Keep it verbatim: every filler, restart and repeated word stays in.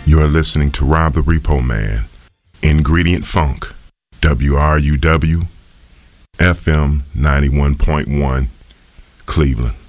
You are listening to Rob the Repo Man, Ingredient Funk, W R U W, F M ninety-one point one, Cleveland.